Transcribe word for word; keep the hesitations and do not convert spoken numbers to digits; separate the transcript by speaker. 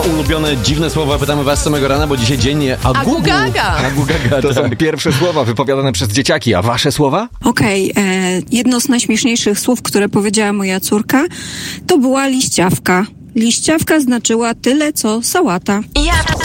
Speaker 1: O ulubione dziwne słowa pytamy was samego rana, bo dzisiaj dzień
Speaker 2: Agu-gaga.
Speaker 1: Agu-gaga,
Speaker 3: To
Speaker 1: tak.
Speaker 3: są pierwsze słowa wypowiadane przez dzieciaki, a wasze słowa?
Speaker 4: Okej, okay, jedno z najśmieszniejszych słów, które powiedziała moja córka, to była liściawka. Liściawka znaczyła tyle, co sałata.
Speaker 2: Ja